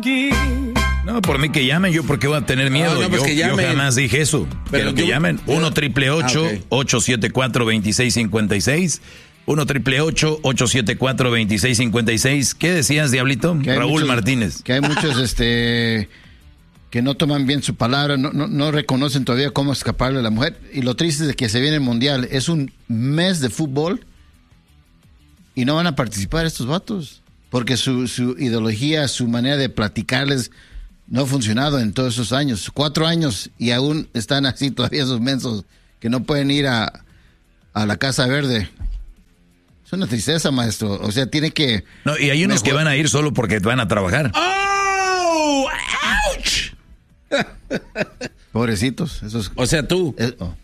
No, por mí que llamen, yo porque voy a tener miedo. No, pues yo jamás dije eso. Pero que llamen. 1-888-874-2656. 1-888-874-2656. ¿Qué decías, Diablito? Raúl Martínez. Que hay muchos que no toman bien su palabra, no reconocen todavía cómo escaparle a la mujer. Y lo triste es que se viene el Mundial. Es un mes de fútbol y no van a participar estos vatos. Porque su ideología, su manera de platicarles no ha funcionado en todos esos años. 4 años y aún están así todavía esos mensos que no pueden ir a la Casa Verde. Es una tristeza, maestro. O sea, tiene que... No, y hay unos que van a ir solo porque van a trabajar. ¡Oh! ¡Ouch! Pobrecitos. Esos... O sea, tú.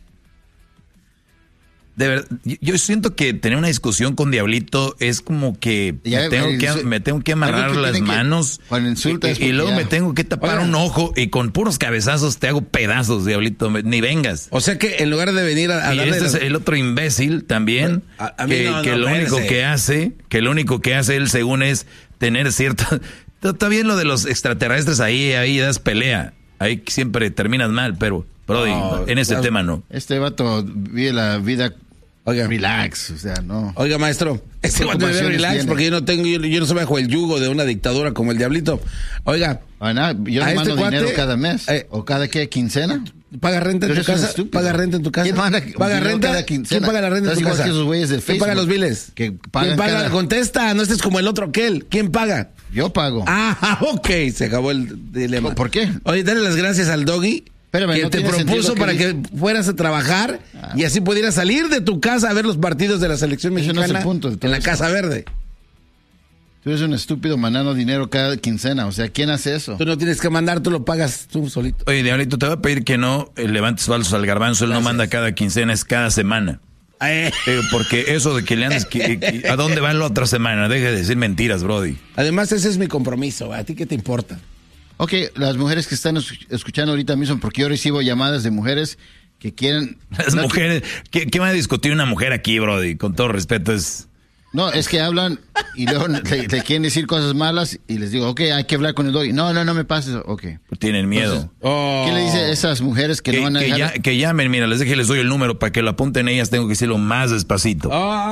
De verdad, yo siento que tener una discusión con Diablito es como que me tengo que amarrar las manos y luego me tengo que tapar un ojo y con puros cabezazos te hago pedazos, Diablito, ni vengas. O sea que en lugar de venir a y este es el otro imbécil también que lo único que hace él según es tener cierta... Está bien lo de los extraterrestres, ahí das pelea, ahí siempre terminas mal, pero Brody, en ese tema no. Este vato vive la vida... Oiga, relax, o sea, no. Oiga, maestro, este vato vive relax porque yo no soy bajo el yugo de una dictadura como el Diablito. Oiga, yo le mando dinero cada mes o cada quincena. ¿Paga renta en tu casa? ¿Paga renta en tu casa? ¿Quién ¿Paga renta? Cada quincena? ¿Quién paga la renta en tu casa? Que esos güeyes del ¿Quién paga los biles? ¿Quién paga? Contesta, no estés como el otro aquel. ¿Quién paga? Yo pago. Ok, se acabó el dilema. ¿Por qué? Oye, dale las gracias al Doggy. Espérame, que te propuso para que fueras a trabajar y así pudieras salir de tu casa a ver los partidos de la selección mexicana en la Casa Verde. Tú eres un estúpido mandando dinero cada quincena, o sea, ¿quién hace eso? Tú no tienes que mandar, tú lo pagas tú solito. Oye, Diablito, te voy a pedir que no levantes falsos al garbanzo, él no manda cada quincena, es cada semana. Porque eso de que le andes, ¿a dónde va la otra semana? Deja de decir mentiras, Brody. Además, ese es mi compromiso, ¿a ti qué te importa? Ok, las mujeres que están escuchando ahorita mismo, porque yo recibo llamadas de mujeres que quieren... Las mujeres, ¿qué va a discutir una mujer aquí, Brody? Con todo respeto es... No, es que hablan y luego le quieren decir cosas malas y les digo, ok, hay que hablar con el Doggy. No me pases, ok. Tienen miedo. Entonces, ¿qué le dice a esas mujeres que no van a dejar? Que llamen, mira, les doy el número para que lo apunten ellas, tengo que decirlo más despacito.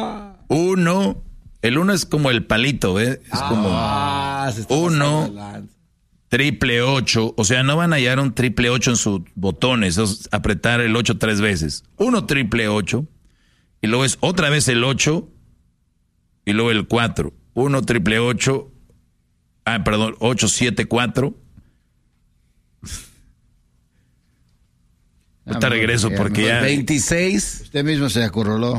El 1 es como el palito, ¿eh? Es como 1-888, o sea, no van a hallar un 888 en sus botones, es apretar el 8 3 veces. 1-888 y luego es otra vez el 8 y luego el 4. 1-888 874. Ahorita regreso porque ya 26. Usted mismo se acorraló.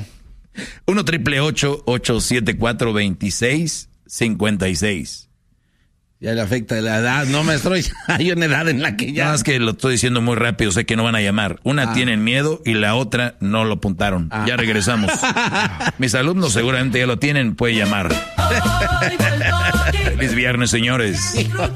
1-888-874-2656. Ya le afecta la edad, no, maestro, hay una edad en la que ya... No, es que lo estoy diciendo muy rápido, sé que no van a llamar. Una tienen miedo y la otra no lo apuntaron. Ya regresamos. Mis alumnos seguramente ya lo tienen, puede llamar. Feliz viernes, señores.